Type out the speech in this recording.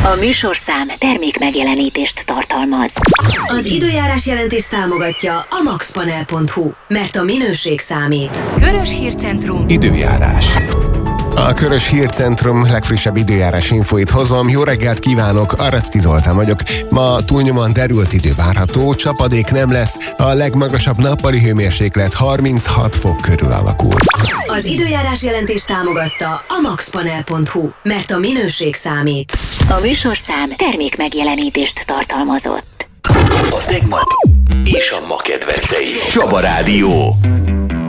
A műsorszám termék megjelenítést tartalmaz. Az időjárás jelentést támogatja a maxpanel.hu, mert a minőség számít. Körös Hírcentrum. Időjárás. A Körös Hírcentrum legfrissebb időjárás infóit hozom. Jó reggelt kívánok, Aracki Zoltán vagyok. Ma túlnyomóan derült idő várható, csapadék nem lesz, a legmagasabb nappali hőmérséklet 36 fok körül alakul. Az időjárás jelentést támogatta a maxpanel.hu, mert a minőség számít. A műsorszám termék megjelenítést tartalmazott. A tegnap és a ma kedvencei. Csaba Rádió.